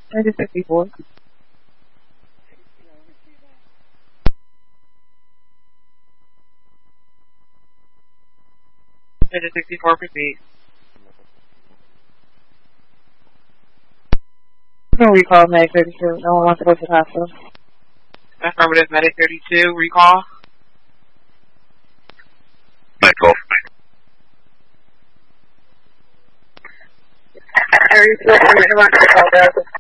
Medic 64. Medic 64, proceed. No recall, Medic 32. No one wants to go to the hospital. Affirmative, Medic 32. Recall. Michael. Area 4,